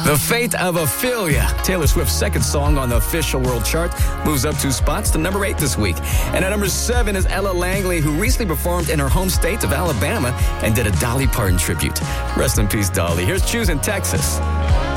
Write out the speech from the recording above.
The Fate of Ophelia, Taylor Swift's second song on the official world chart, moves up 2 spots to number 8 this week. And at number 7 is Ella Langley, who recently performed in her home state of Alabama and did a Dolly Parton tribute. Rest in peace, Dolly. Here's Choosing Texas.